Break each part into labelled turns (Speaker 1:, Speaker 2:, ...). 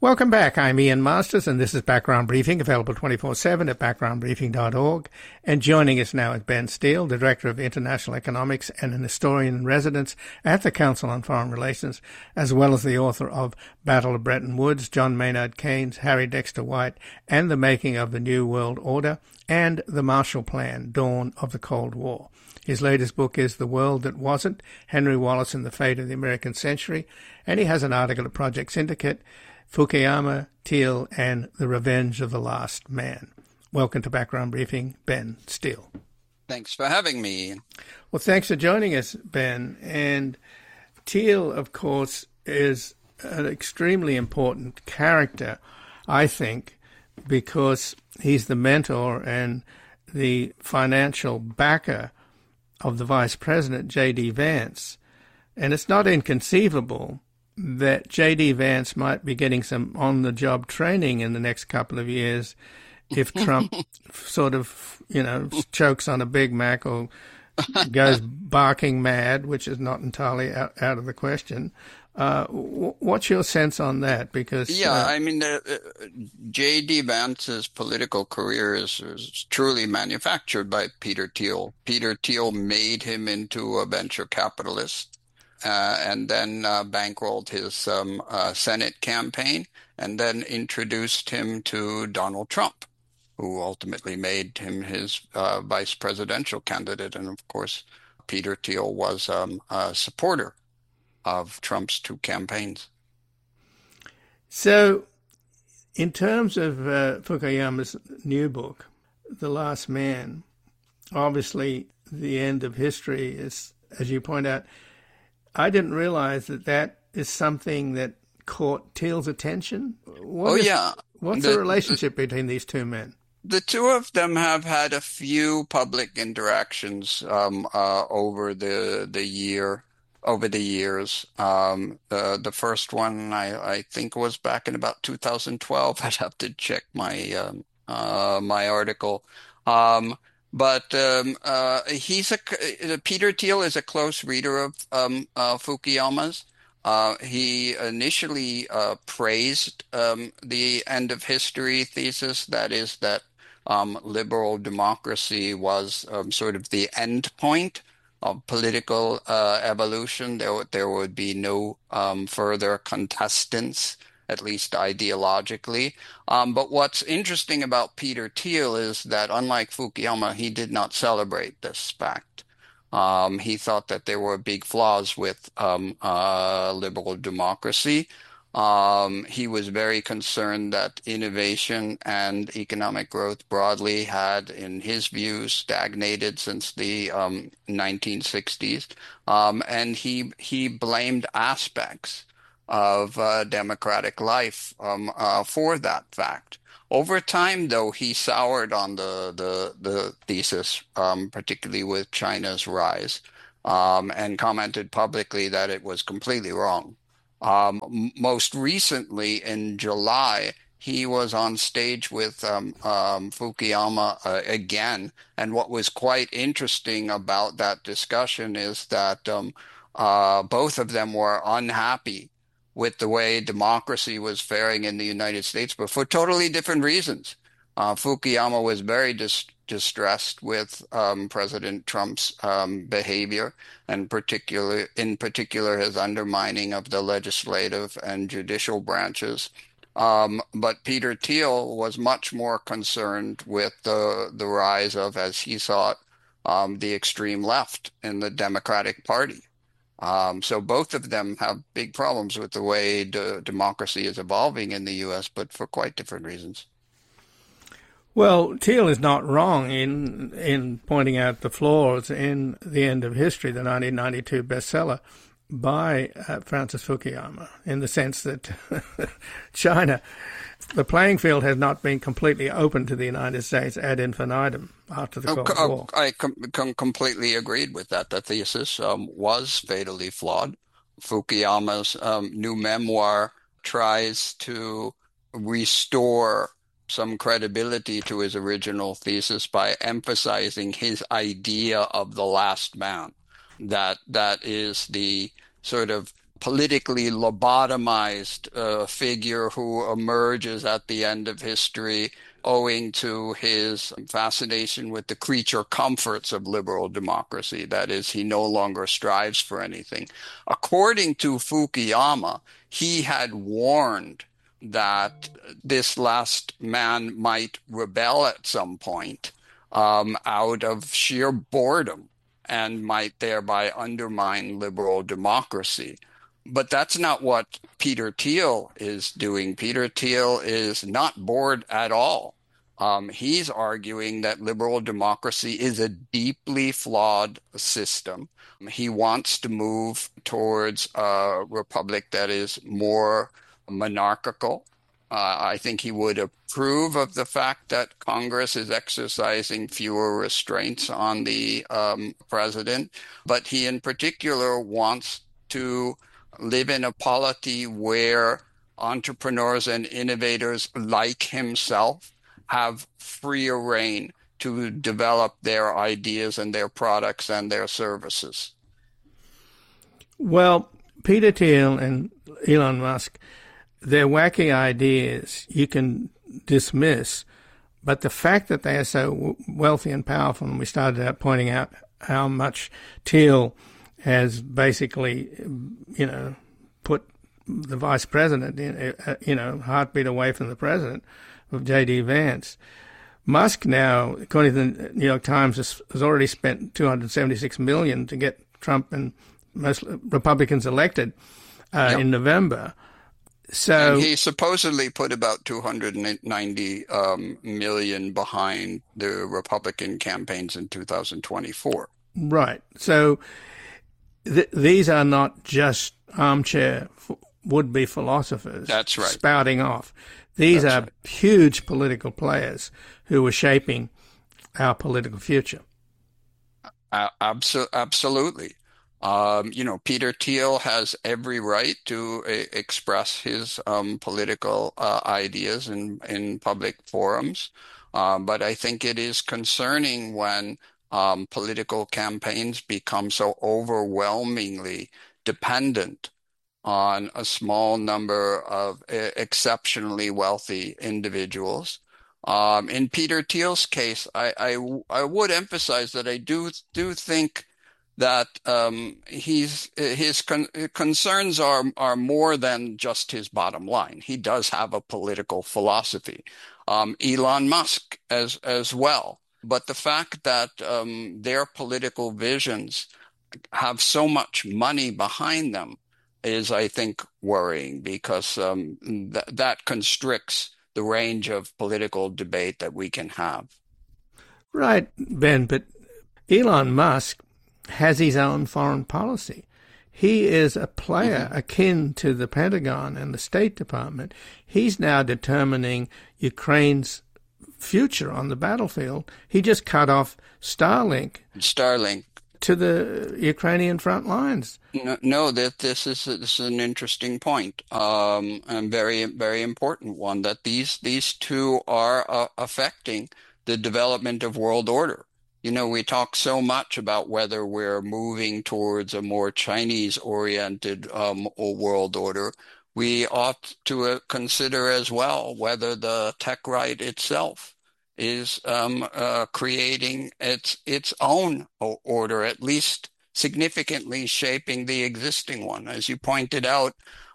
Speaker 1: Welcome back. I'm Ian Masters, and this is Background Briefing, available 24/7 at backgroundbriefing.org. And joining us now is Ben Steele, the Director of International Economics and an historian in residence at the Council on Foreign Relations, as well as the author of Battle of Bretton Woods, John Maynard Keynes, Harry Dexter White, and the Making of the New World Order, and The Marshall Plan, Dawn of the Cold War. His latest book is The World That Wasn't, Henry Wallace and the Fate of the American Century, and he has an article at Project Syndicate, Fukuyama, Thiel, and The Revenge of the Last Man. Welcome to Background Briefing, Ben Steele.
Speaker 2: Thanks for having me.
Speaker 1: Well, thanks for joining us, Ben. And Thiel, of course, is an extremely important character, I think, because he's the mentor and the financial backer of the Vice President, J.D. Vance. And it's not inconceivable that J.D. Vance might be getting some on-the-job training in the next couple of years if Trump sort of, chokes on a Big Mac or goes barking mad, which is not entirely out of the question. What's your sense on that? Because
Speaker 2: J.D. Vance's political career is truly manufactured by Peter Thiel. Peter Thiel made him into a venture capitalist. And then bankrolled his Senate campaign, and then introduced him to Donald Trump, who ultimately made him his vice presidential candidate. And of course, Peter Thiel was a supporter of Trump's two campaigns.
Speaker 1: So, in terms of Fukuyama's new book, The Last Man, obviously the end of history is, as you point out, I didn't realize that is something that caught Thiel's attention. What's the relationship between these two men?
Speaker 2: The two of them have had a few public interactions over the years. The first one I think was back in about 2012. I'd have to check my my article. But Peter Thiel is a close reader of Fukuyama's. He initially praised the end of history thesis, that is, that liberal democracy was sort of the end point of political evolution. There would be no further contestants, at least ideologically. But what's interesting about Peter Thiel is that, unlike Fukuyama, he did not celebrate this fact. He thought that there were big flaws with liberal democracy. He was very concerned that innovation and economic growth broadly had, in his view, stagnated since the 1960s. And he blamed aspects of democratic life for that fact. Over time, though, he soured on the thesis, particularly with China's rise, and commented publicly that it was completely wrong. Most recently, in July, he was on stage with Fukuyama again, and what was quite interesting about that discussion is that both of them were unhappy with the way democracy was faring in the United States, but for totally different reasons. Fukuyama was very distressed with President Trump's behavior, and in particular his undermining of the legislative and judicial branches. But Peter Thiel was much more concerned with the rise of, as he saw it, the extreme left in the Democratic Party. So both of them have big problems with the way democracy is evolving in the U.S., but for quite different reasons.
Speaker 1: Well, Thiel is not wrong in pointing out the flaws in The End of History, the 1992 bestseller by Francis Fukuyama, in the sense that China, the playing field has not been completely open to the United States ad infinitum after the Cold War.
Speaker 2: I completely agreed with that. The thesis was fatally flawed. Fukuyama's new memoir tries to restore some credibility to his original thesis by emphasizing his idea of the last man. That is the sort of politically lobotomized figure who emerges at the end of history owing to his fascination with the creature comforts of liberal democracy. That is, he no longer strives for anything. According to Fukuyama, he had warned that this last man might rebel at some point out of sheer boredom and might thereby undermine liberal democracy. But that's not what Peter Thiel is doing. Peter Thiel is not bored at all. He's arguing that liberal democracy is a deeply flawed system. He wants to move towards a republic that is more monarchical. I think he would approve of the fact that Congress is exercising fewer restraints on the president, but he in particular wants to live in a polity where entrepreneurs and innovators like himself have freer reign to develop their ideas and their products and their services.
Speaker 1: Well, Peter Thiel and Elon Musk, their wacky ideas you can dismiss, but the fact that they are so wealthy and powerful, and we started out pointing out how much Thiel has basically, put the vice president, heartbeat away from the president of J.D. Vance. Musk now, according to the New York Times, has already spent $276 million to get Trump and most Republicans elected in November. So
Speaker 2: and he supposedly put about 290 million behind the Republican campaigns in 2024.
Speaker 1: Right. So these are not just armchair would-be philosophers.
Speaker 2: That's right.
Speaker 1: Spouting off. These
Speaker 2: That's
Speaker 1: are
Speaker 2: right.
Speaker 1: huge political players who are shaping our political future.
Speaker 2: Absolutely. Peter Thiel has every right to express his political ideas in public forums. But I think it is concerning when political campaigns become so overwhelmingly dependent on a small number of exceptionally wealthy individuals. In Peter Thiel's case, I would emphasize that I do think that his concerns are more than just his bottom line. He does have a political philosophy. Elon Musk as well. But the fact that their political visions have so much money behind them is, I think, worrying because that constricts the range of political debate that we can have.
Speaker 1: Right, Ben, but Elon Musk has his own foreign policy. He is a player akin to the Pentagon and the State Department. He's now determining Ukraine's future on the battlefield. He just cut off Starlink to the Ukrainian front lines.
Speaker 2: No, that this is an interesting point, and very, very important one, that these two are affecting the development of world order. We talk so much about whether we're moving towards a more Chinese-oriented world order. We ought to consider as well whether the tech right itself is creating its own order, at least significantly shaping the existing one. As you pointed out,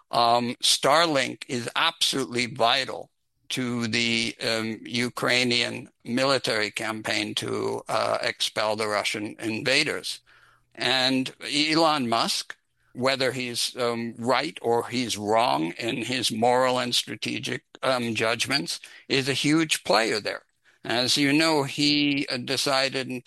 Speaker 2: Starlink is absolutely vital to the Ukrainian military campaign to expel the Russian invaders. And Elon Musk, whether he's right or he's wrong in his moral and strategic judgments, is a huge player there. As you know, he decided in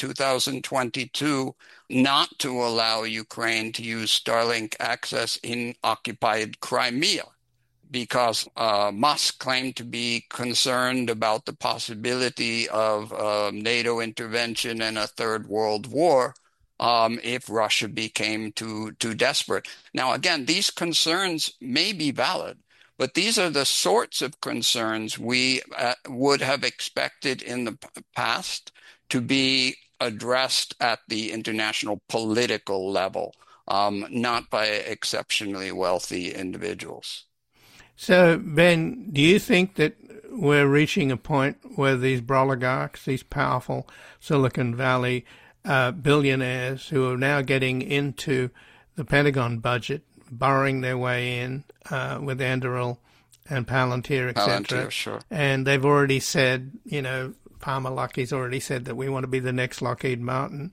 Speaker 2: 2022 not to allow Ukraine to use Starlink access in occupied Crimea because Musk claimed to be concerned about the possibility of NATO intervention and a third world war if Russia became too desperate. Now, again, these concerns may be valid, but these are the sorts of concerns we would have expected in the past to be addressed at the international political level, not by exceptionally wealthy individuals.
Speaker 1: So, Ben, do you think that we're reaching a point where these oligarchs, these powerful Silicon Valley billionaires who are now getting into the Pentagon budget, burrowing their way in with Anduril and Palantir, etc.,
Speaker 2: Palantir, sure.
Speaker 1: and they've already said, Palmer Luckey's already said that we want to be the next Lockheed Martin.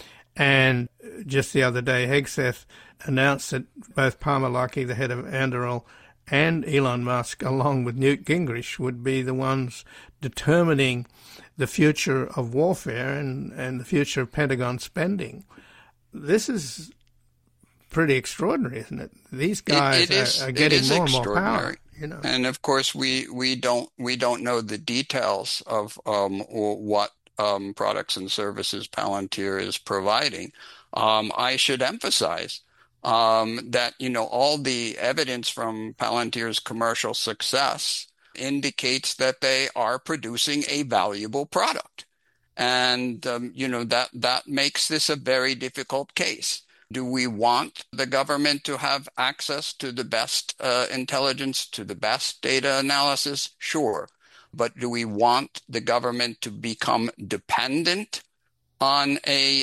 Speaker 1: And just the other day, Hegseth announced that both Palmer Luckey, the head of Anduril, and Elon Musk, along with Newt Gingrich, would be the ones determining the future of warfare and the future of Pentagon spending. This is pretty extraordinary, isn't it? These guys are getting more and more power.
Speaker 2: And of course, we don't know the details of what products and services Palantir is providing. I should emphasize that all the evidence from Palantir's commercial success indicates that they are producing a valuable product, and that makes this a very difficult case. Do we want the government to have access to the best intelligence, to the best data analysis? Sure. But do we want the government to become dependent on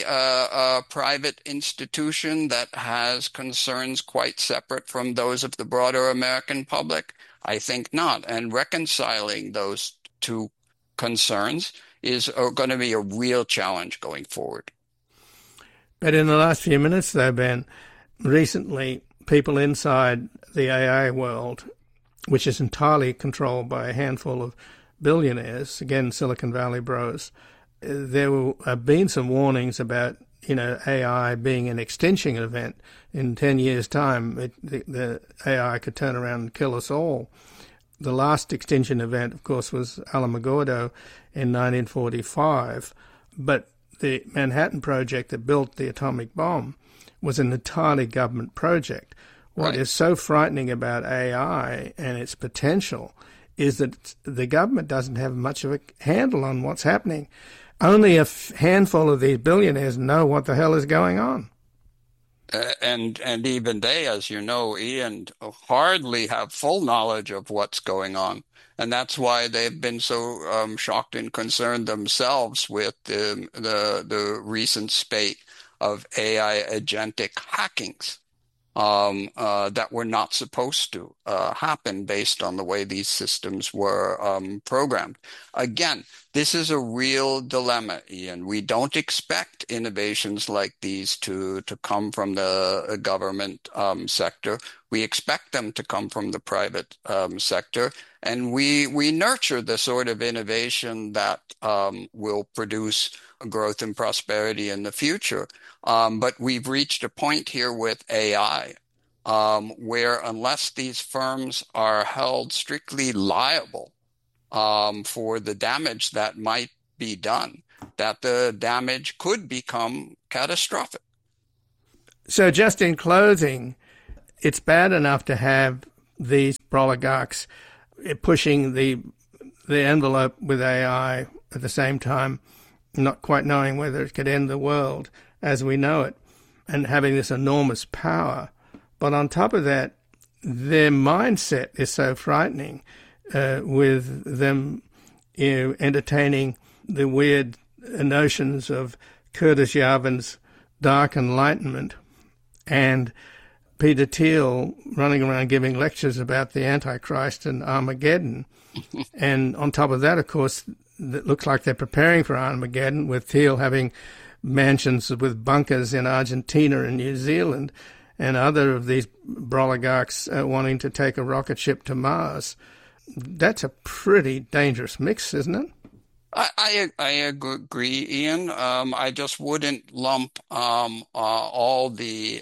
Speaker 2: a private institution that has concerns quite separate from those of the broader American public? I think not. And reconciling those two concerns is going to be a real challenge going forward.
Speaker 1: But in the last few minutes, though, Ben, recently people inside the AI world, which is entirely controlled by a handful of billionaires, again, Silicon Valley bros, there have been some warnings about, AI being an extinction event. In 10 years' time, the AI could turn around and kill us all. The last extinction event, of course, was Alamogordo in 1945, but the Manhattan Project that built the atomic bomb was an entirely government project. What is so frightening about AI and its potential is that the government doesn't have much of a handle on what's happening. Only a handful of these billionaires know what the hell is going on.
Speaker 2: And even they, as you know, Ian, hardly have full knowledge of what's going on. And that's why they've been so shocked and concerned themselves with the recent spate of AI agentic hackings that were not supposed to happen based on the way these systems were programmed. Again, this is a real dilemma, Ian. We don't expect innovations like these to come from the government sector. We expect them to come from the private sector. And we nurture the sort of innovation that will produce growth and prosperity in the future. But we've reached a point here with AI where unless these firms are held strictly liable for the damage that might be done, that the damage could become catastrophic.
Speaker 1: So just in closing, it's bad enough to have these oligarchs pushing the envelope with AI at the same time, not quite knowing whether it could end the world as we know it, and having this enormous power. But on top of that, their mindset is so frightening, with them entertaining the weird notions of Curtis Yarvin's Dark Enlightenment and Peter Thiel running around giving lectures about the Antichrist and Armageddon. And on top of that, of course, it looks like they're preparing for Armageddon, with Thiel having mansions with bunkers in Argentina and New Zealand, and other of these oligarchs wanting to take a rocket ship to Mars. That's a pretty dangerous mix, isn't it?
Speaker 2: I agree, Ian. I just wouldn't lump all the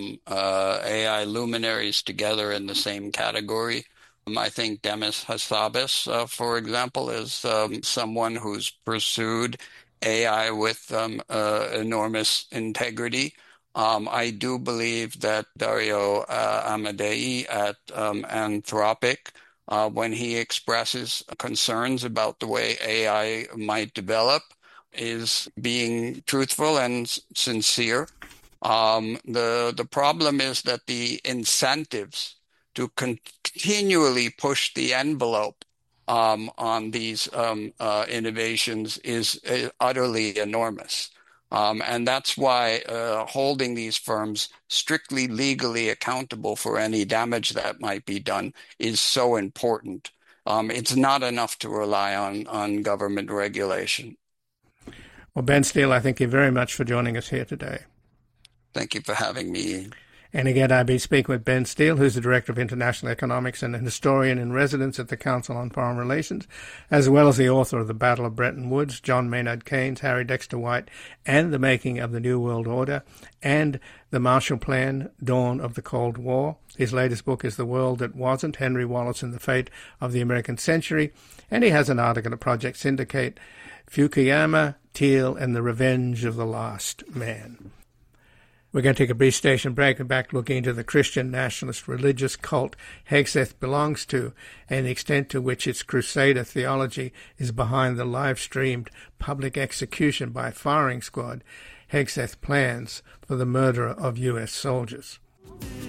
Speaker 2: AI luminaries together in the same category. I think Demis Hassabis, for example, is someone who's pursued AI with enormous integrity. I do believe that Dario Amodei at Anthropic, when he expresses concerns about the way AI might develop, is being truthful and sincere. The problem is that the incentives to continually push the envelope on these innovations is utterly enormous. And that's why holding these firms strictly legally accountable for any damage that might be done is so important. It's not enough to rely on government regulation.
Speaker 1: Well, Ben Steele, I thank you very much for joining us here today.
Speaker 2: Thank you for having me.
Speaker 1: And again, I've been speaking with Ben Steele, who's the Director of International Economics and a historian in residence at the Council on Foreign Relations, as well as the author of The Battle of Bretton Woods, John Maynard Keynes, Harry Dexter White, and The Making of the New World Order, and The Marshall Plan, Dawn of the Cold War. His latest book is The World That Wasn't, Henry Wallace and the Fate of the American Century, and he has an article at Project Syndicate, Fukuyama, Thiel, and the Revenge of the Last Man. We're going to take a brief station break and back looking into the Christian nationalist religious cult Hegseth belongs to and the extent to which its crusader theology is behind the live-streamed public execution by firing squad Hegseth plans for the murder of U.S. soldiers.